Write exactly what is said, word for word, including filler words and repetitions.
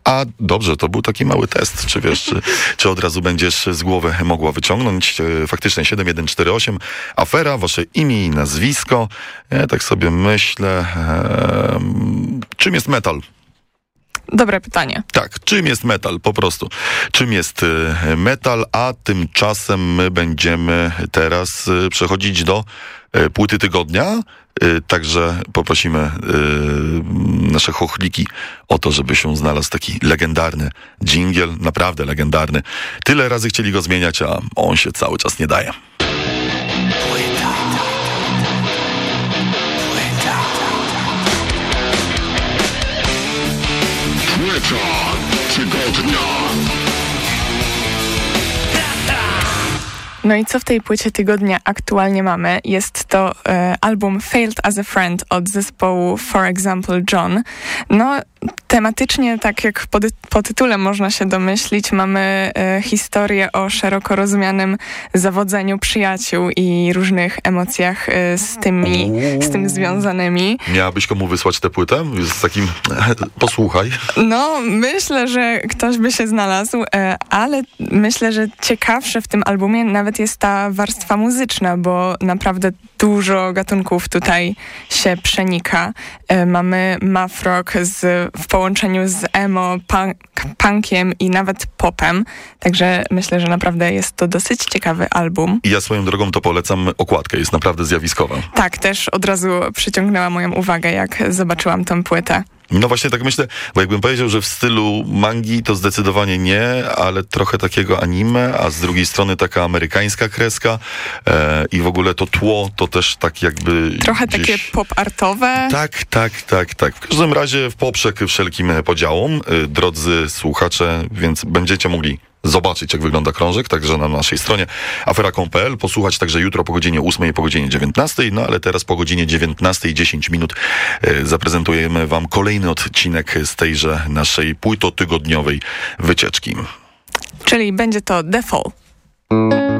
A dobrze, to był taki mały test. Czy wiesz, czy, czy od razu będziesz z głowy mogła wyciągnąć? Faktycznie siedem jeden cztery osiem. Afera, wasze imię i nazwisko. Ja tak sobie myślę, e, czym jest metal? Dobre pytanie. Tak, czym jest metal po prostu? Czym jest metal, a tymczasem my będziemy teraz przechodzić do płyty tygodnia. Także poprosimy nasze chochliki o to, żeby się znalazł taki legendarny dżingiel, naprawdę legendarny. Tyle razy chcieli go zmieniać, a on się cały czas nie daje. Tygodnia. No i co w tej płycie tygodnia aktualnie mamy? Jest to e, album Failed as a Friend od zespołu For Example John. No tematycznie, tak jak po, po tytule można się domyślić, mamy e, historię o szeroko rozumianym zawodzeniu przyjaciół i różnych emocjach e, z, tymi, z tym związanymi. Miałabyś komu wysłać tę płytę? Z takim, posłuchaj. No, myślę, że ktoś by się znalazł, e, ale myślę, że ciekawsze w tym albumie nawet jest ta warstwa muzyczna, bo naprawdę dużo gatunków tutaj się przenika. E, mamy math rock z, w połączeniu z emo, punk, punkiem i nawet popem. Także myślę, że naprawdę jest to dosyć ciekawy album. I ja swoją drogą to polecam okładkę, jest naprawdę zjawiskowa. Tak, też od razu przyciągnęła moją uwagę, jak zobaczyłam tę płytę. No właśnie tak myślę, bo jakbym powiedział, że w stylu mangi to zdecydowanie nie, ale trochę takiego anime, a z drugiej strony taka amerykańska kreska e, i w ogóle to tło to też tak jakby... Trochę gdzieś... takie pop-artowe. Tak, tak, tak, tak. W każdym razie w poprzek wszelkim podziałom, e, drodzy słuchacze, więc będziecie mogli zobaczyć, jak wygląda krążek, także na naszej stronie afera kropka com kropka pe el, posłuchać także jutro po godzinie ósmej i po godzinie dziewiętnastej, no ale teraz po godzinie dziewiętnastej dziesięć minut e, zaprezentujemy wam kolejny odcinek z tejże naszej płytotygodniowej wycieczki. Czyli będzie to The Fall.